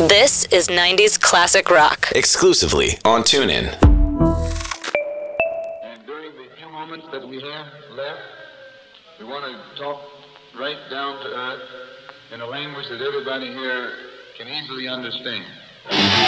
This is 90s classic rock. Exclusively on TuneIn. And during the few moments that we have left, we want to talk right down to earth in a language that everybody here can easily understand.